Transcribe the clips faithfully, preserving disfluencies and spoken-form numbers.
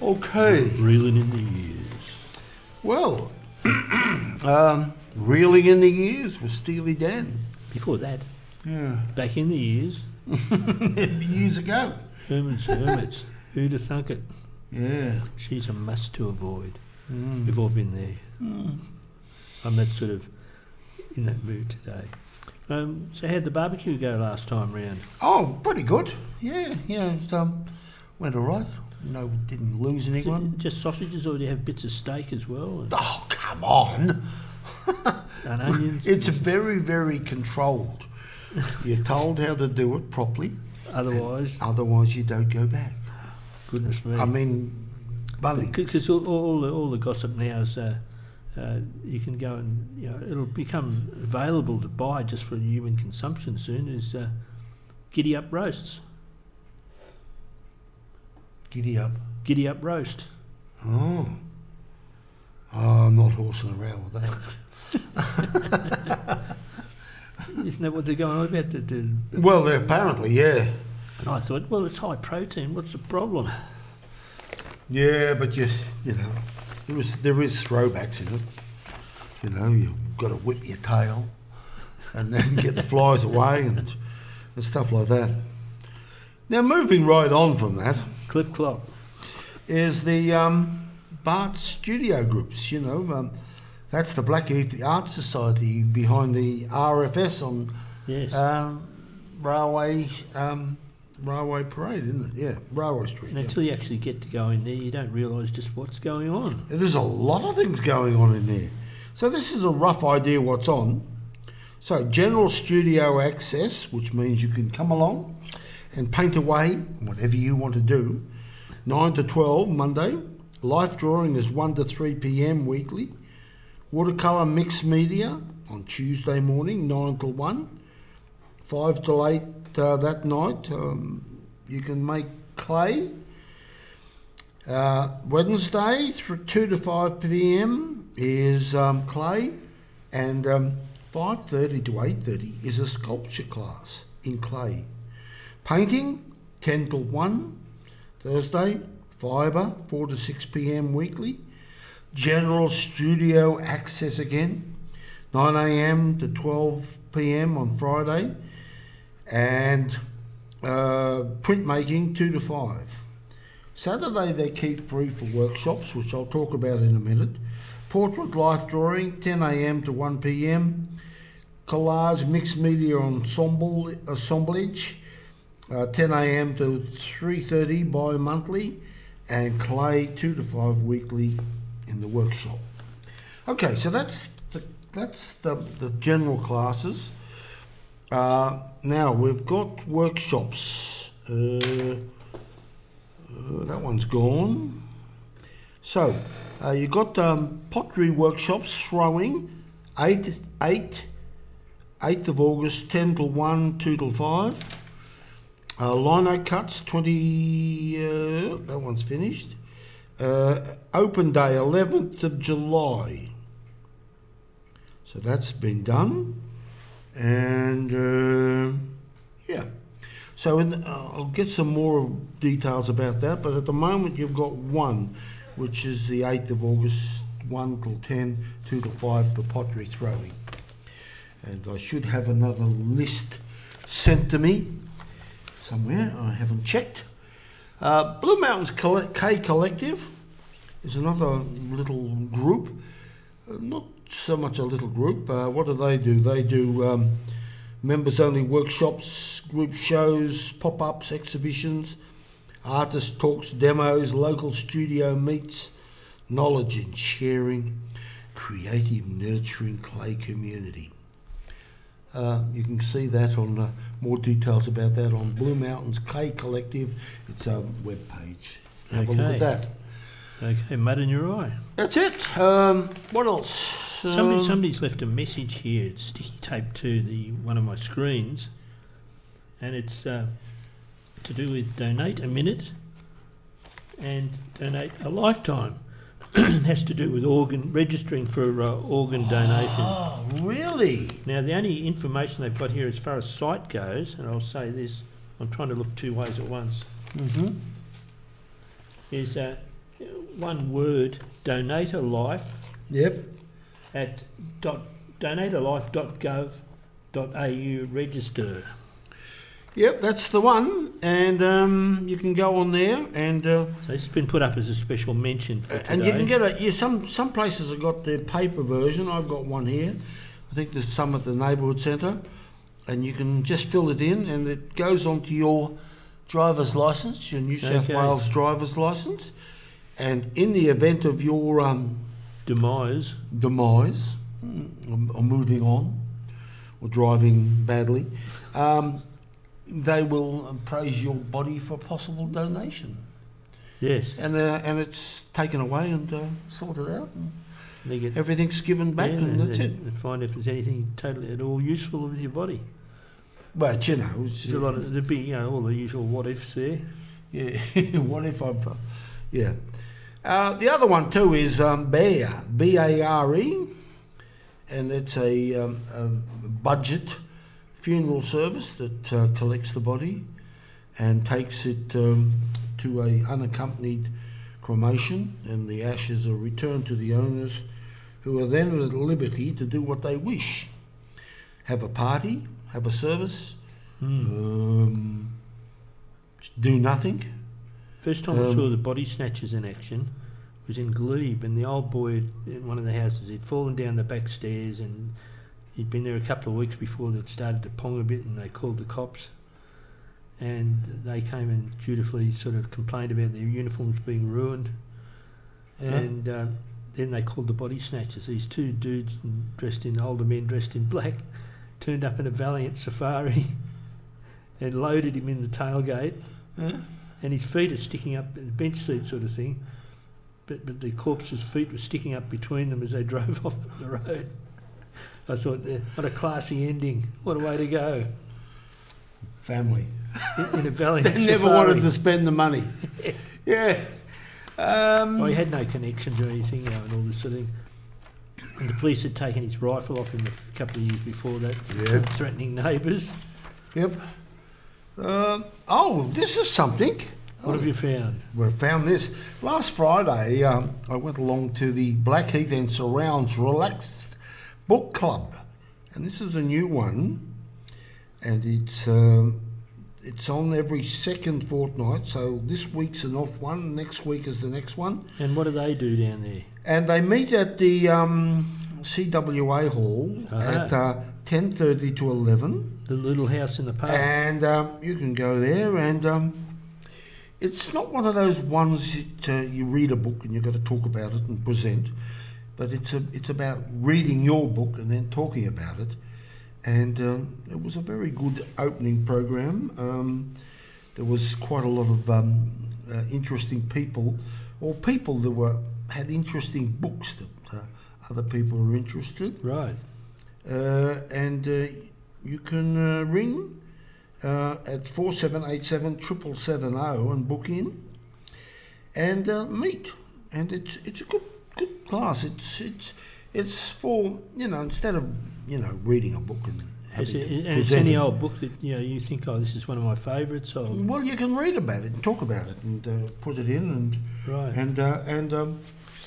Okay. Reeling in the years. Well, um, reeling in the years with Steely Dan. Before that, Yeah. back in the years, Years ago. Herman's Hermits. Who'd have thunk it? Yeah. She's a must to avoid. Mm. We've all been there. Mm. I'm that sort of in that mood today. Um, so how'd the barbecue go last time round? Oh, pretty good. Yeah, yeah. It um, went all right. No, didn't lose anyone. Just sausages, or do you have bits of steak as well? And, Oh, come on. and onions? It's very, very controlled. You're told how to do it properly. Otherwise, Otherwise, you don't go back. goodness me. I mean, Because Bunnings. all, all, the, all the gossip now is uh, uh, you can go and, you know, it'll become available to buy just for human consumption soon, is uh, Giddy Up Roasts. Giddy up. Giddy Up Roast. Oh. Oh, I'm not horsing around with that. Isn't that what they're going on about? The, the, Well, apparently, yeah. and I thought, well, it's high protein. What's the problem? Yeah, but you, you know, there is there is throwbacks in it. You know, you've got to whip your tail and then get the flies away and, and stuff like that. Now, moving right on from that Clip clop. is the um, Bart Studio Groups. You know, um, that's the Blackheath Art Society behind the R F S on Yes. um, Railway um, Railway Parade, isn't it? Yeah, Railway Street. and yeah. until you actually get to go in there, you don't realise just what's going on. There's a lot of things going on in there. So this is a rough idea what's on. So general studio access, which means you can come along and paint away whatever you want to do. nine to twelve Monday. Life drawing is one to three p.m. weekly. Watercolour mixed media on Tuesday morning, nine till one. five till eight uh, that night. Um, you can make clay. Uh, Wednesday, through two to five p.m. is um, clay, and um, five thirty to eight thirty is a sculpture class in clay. Painting, ten till one, Thursday. Fibre, four to six p.m. weekly. General studio access again, nine a.m. to twelve p.m. on Friday. And uh, printmaking, two to five. Saturday they keep free for workshops, which I'll talk about in a minute. Portrait life drawing, ten a.m. to one p.m. Collage mixed media ensemble assemblage, uh, ten a.m. to three thirty bi-monthly, and clay two to five weekly in the workshop. Okay, so that's the that's the, the general classes. Uh, now we've got workshops. Uh, Uh, that one's gone. So, uh, you got um, pottery workshops throwing, eight, eight, eighth of August, ten till one, two till five. Uh, lino cuts, twenty, uh, that one's finished. Uh, open day, eleventh of July. So that's been done. And, uh, yeah. So in, uh, I'll get some more details about that, but at the moment you've got one, which is the eighth of August, one till ten, two till five for pottery throwing. And I should have another list sent to me somewhere, I haven't checked. Uh, Blue Mountains Coll- K Collective is another little group, uh, not so much a little group. Uh, what do they do? They do um, members-only workshops, group shows, pop-ups, exhibitions, artist talks, demos, local studio meets, knowledge and sharing, creative nurturing clay community. Uh, you can see that on uh, more details about that on Blue Mountains Clay Collective. It's a web page. Have Okay. a look at that. Okay, mud in your eye. That's it. Um, what else? Somebody, Um, somebody's left a message here, sticky taped to the one of my screens, and it's uh, to do with donate a minute and donate a lifetime. It has to do with organ registering for uh, organ donation. Oh, really? Now, the only information they've got here as far as site goes, and I'll say this, I'm trying to look two ways at once, Mm-hmm. is uh, one word, Donate a Life Yep. at dot, donatealife dot gov dot a u register. Yep, that's the one. And um, you can go on there and... Uh, So this has been put up as a special mention for today. and you can get a... Yeah, some, some places have got their paper version. I've got one here. I think there's some at the neighbourhood centre. And you can just fill it in and it goes onto your driver's licence, your New South Okay. Wales driver's licence. And in the event of your um, Demise. demise, mm, or moving on, or driving badly, um, they will praise your body for possible donation. Yes. And uh, and it's taken away and uh, sorted out. And They get, everything's given back yeah, and that's they, it. they find if there's anything totally at all useful with your body. But, you know, it's, There's a lot of, there'd be, you know, all the usual what ifs there. yeah, what if I've... Uh, yeah. Uh, the other one too is um, BARE, B A R E, and it's a, um, a budget funeral service that uh, collects the body and takes it um, to a unaccompanied cremation, and the ashes are returned to the owners, who are then at liberty to do what they wish. Have a party, have a service, Mm. um, do nothing. First time I Um, saw the body snatchers in action was in Glebe, and the old boy in one of the houses, he'd fallen down the back stairs and he'd been there a couple of weeks before that started to pong a bit, and they called the cops. And they came and dutifully sort of complained about their uniforms being ruined. Yeah. And um, then they called the body snatchers. These two dudes dressed in, older men dressed in black, turned up in a Valiant Safari and loaded him in the tailgate. Yeah. And his feet are sticking up, a bench seat sort of thing, but but the corpse's feet were sticking up between them as they drove off the road. I thought, eh, what a classy ending! What a way to go! Family. In, in a Valiant They never Safari. wanted to spend the money. Yeah. Um, Well, he had no connections or anything, you know, and all this sort of thing. And the police had taken his rifle off him a couple of years before that, Yeah. threatening neighbours. Yep. Um oh, this is something. What have you found? We found this. Last Friday, um, I went along to the Blackheath and Surrounds Relaxed Book Club. And this is a new one. And it's um, it's on every second fortnight. So this week's an off one, next week is the next one. And what do they do down there? And they meet at the um, C W A Hall Ah. at uh, ten thirty to eleven. The little house in the park. And um, you can go there, and um, it's not one of those ones that uh, you read a book and you've got to talk about it and present, but it's a, it's about reading your book and then talking about it. And um, it was a very good opening program. Um, there was quite a lot of um, uh, interesting people, or people that were had interesting books that uh, other people are interested. Right. Uh, and uh, you can uh, ring uh, at four seven eight seven seven seven zero and book in and uh, meet. And it's it's a good good class. It's it's it's for, you know, instead of, you know, reading a book and It's, having a, to and it's present any it. old book that, you know, you think, oh, this is one of my favourites. Or, Well, you can read about it and talk about it and uh, put it in and right. and uh, and um,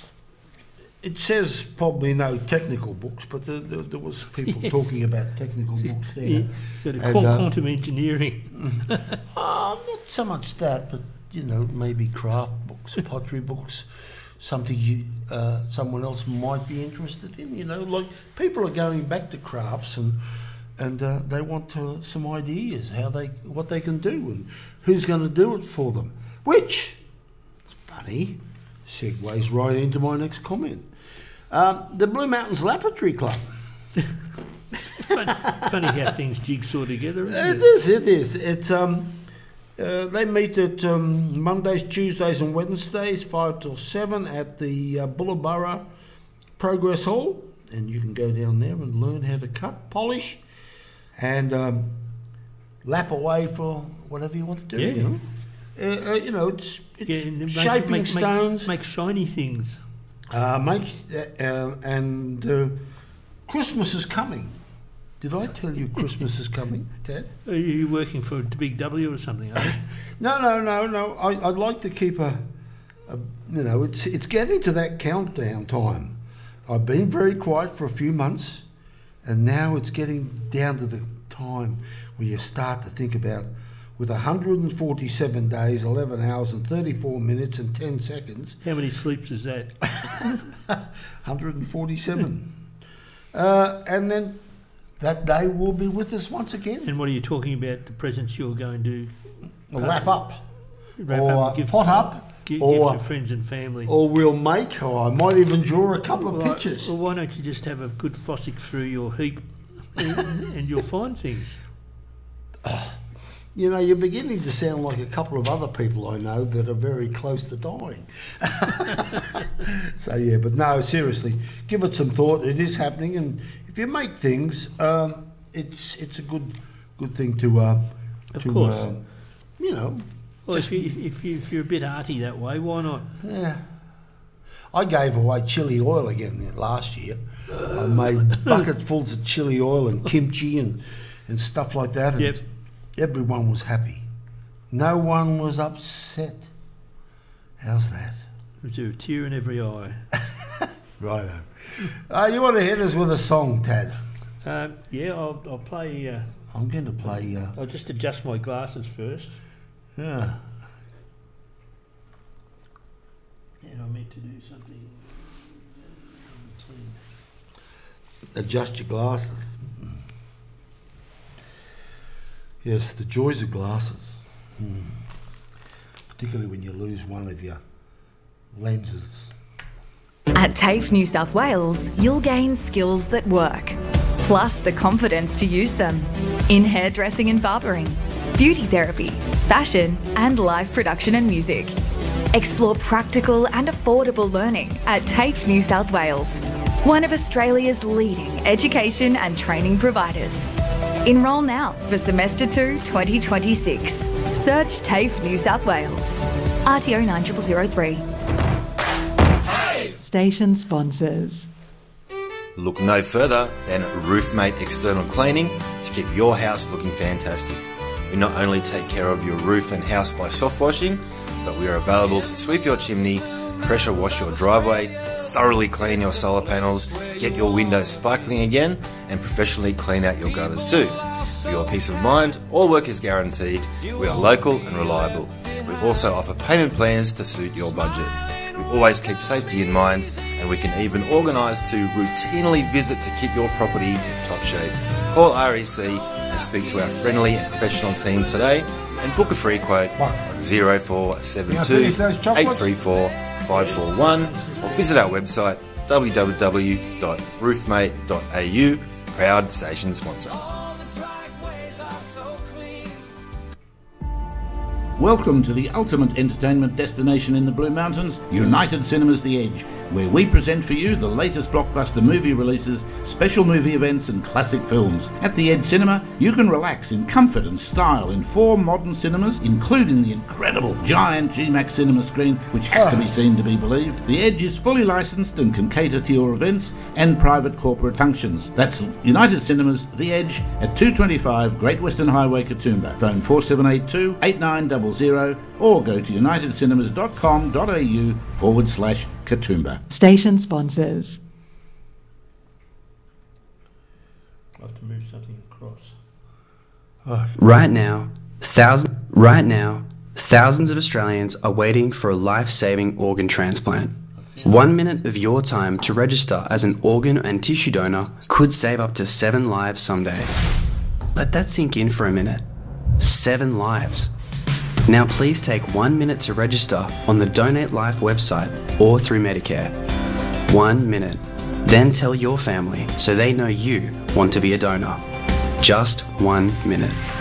it says probably no technical books, but there, there, there was people Yes. talking about technical books there. Yeah, sort of And, quant- uh, quantum engineering. Uh, not so much that, but, you know, maybe craft books, pottery books, something you, uh, someone else might be interested in. You know, like people are going back to crafts and and uh, they want uh, some ideas how they what they can do and who's going to do it for them. Which, it's funny, segues right into my next comment. Um, the Blue Mountains Laboratory Club. Funny, funny how things jigsaw together, isn't It it? is, it is. It's um, uh, they meet at um, Mondays, Tuesdays, and Wednesdays, five till seven, at the uh, Bullaborough Progress Hall, and you can go down there and learn how to cut, polish, and um, lap away for whatever you want to do. Yeah. You know, uh, uh, you know, it's it's Yeah, and make- shaping make- stones, Make, make shiny things. uh, make uh, uh, and uh, Christmas is coming. Did I tell you Christmas is coming, Dad? Are you working for the Big W or something? Are you? No, no, no, no. I, I'd like to keep a uh, you know, it's it's getting to that countdown time. I've been very quiet for a few months, and now it's getting down to the time where you start to think about, with one hundred forty-seven days, eleven hours and thirty-four minutes and ten seconds. How many sleeps is that? one hundred forty-seven. uh, and then that day will be with us once again. And what are you talking about, the presents you're going to... A wrap up. Wrap or up, give, pot up. Give, or, give to friends and family. Or we'll make, or I might even draw a couple well, of pictures. Well, why don't you just have a good fossick through your heap and, and you'll find things. Uh, you know, you're beginning to sound like a couple of other people I know that are very close to dying. So, yeah, but no, seriously, give it some thought. It is happening, and if you make things, um, it's it's a good good thing to, uh, of to course. Uh, you know. Well, if, you, if, you, if you're a bit arty that way, why not? Yeah. I gave away chili oil again last year. I made bucketfuls of chili oil and kimchi and, and stuff like that. And yep. Everyone was happy. No one was upset. How's that? There's a tear in every eye. Righto. Uh, you want to hit us with a song, Tad? Uh, yeah, I'll, I'll play... Uh, I'm going to play... Uh, I'll just adjust my glasses first. Yeah. And I meant to do something... Adjust your glasses. Yes, the joys of glasses. Hmm. Particularly when you lose one of your lenses. At TAFE New South Wales, you'll gain skills that work, plus the confidence to use them in hairdressing and barbering, beauty therapy, fashion, and live production and music. Explore practical and affordable learning at TAFE New South Wales, one of Australia's leading education and training providers. Enrol now for Semester two twenty twenty-six. Search TAFE New South Wales. R T O nine zero zero zero three. Station sponsors. Look no further than Roofmate External Cleaning to keep your house looking fantastic. We not only take care of your roof and house by soft washing, but we are available to sweep your chimney, pressure wash your driveway, thoroughly clean your solar panels, get your windows sparkling again, and professionally clean out your gutters too. For your peace of mind, all work is guaranteed. We are local and reliable. We also offer payment plans to suit your budget. We always keep safety in mind, and we can even organise to routinely visit to keep your property in top shape. Call R E C and speak to our friendly and professional team today and book a free quote on zero four seven two, eight three four, five four one or visit our website w w w dot roofmate dot a u, proud station sponsor. Welcome to the ultimate entertainment destination in the Blue Mountains, United Cinemas The Edge, where we present for you the latest blockbuster movie releases, special movie events and classic films. At The Edge Cinema, you can relax in comfort and style in four modern cinemas, including the incredible giant G MAX cinema screen, which has to be seen to be believed. The Edge is fully licensed and can cater to your events and private corporate functions. That's United Cinemas The Edge at two twenty-five Great Western Highway, Katoomba. Phone four seven eight two, eight nine zero zero or go to united cinemas dot com dot a u forward slash Katoomba. Station sponsors. I'll have to move something across. Oh. Right now, thousands. Right now, thousands of Australians are waiting for a life-saving organ transplant. One minute of your time to register as an organ and tissue donor could save up to seven lives someday. Let that sink in for a minute. Seven lives. Now please take one minute to register on the Donate Life website or through Medicare. One minute. Then tell your family so they know you want to be a donor. Just one minute.